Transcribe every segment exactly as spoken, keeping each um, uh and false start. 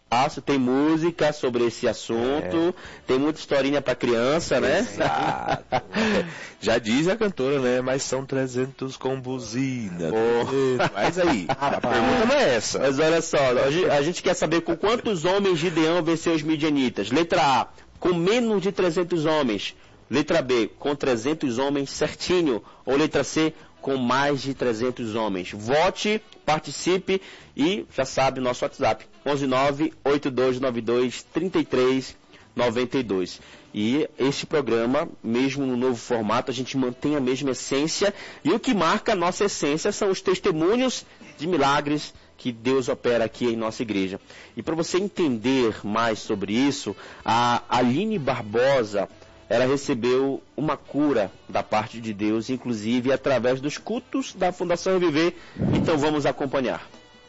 Fácil, tem música sobre esse assunto, é. Tem muita historinha para criança, né? Exato. Já diz a cantora, né? Mas são trezentos com buzina. Oh. Mas aí, a pergunta não é essa. Mas olha só, a gente quer saber com quantos homens Gideão venceu os midianitas. Letra A, com menos de trezentos homens. Letra B, com trezentos homens certinho. Ou letra C, com mais de trezentos homens. Vote, participe e já sabe o nosso WhatsApp. onze nove oito dois nove dois três três nove dois. E este programa, mesmo no novo formato, a gente mantém a mesma essência. E o que marca a nossa essência são os testemunhos de milagres que Deus opera aqui em nossa igreja. E para você entender mais sobre isso, a Aline Barbosa, ela recebeu uma cura da parte de Deus, inclusive através dos cultos da Fundação Reviver. Então vamos acompanhar.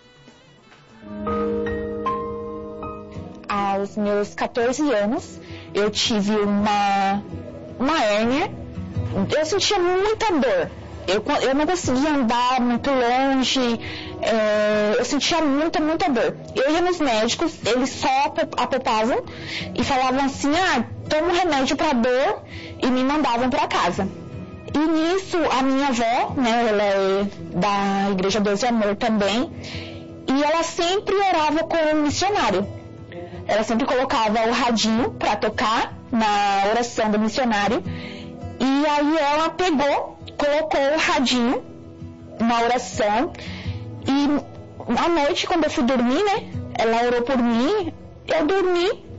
Aos meus catorze anos, eu tive uma, uma hérnia. Eu sentia muita dor. Eu, eu não conseguia andar muito longe. É, eu sentia muita, muita dor. Eu ia nos médicos, eles só apalpavam e falavam assim, ah, toma um remédio para dor, e me mandavam para casa. E nisso, a minha avó, né, ela é da Igreja Deus e Amor também, e ela sempre orava com um missionário. Ela sempre colocava o radinho para tocar na oração do missionário, e aí ela pegou, colocou o radinho na oração, e à noite, quando eu fui dormir, né, ela orou por mim, eu dormi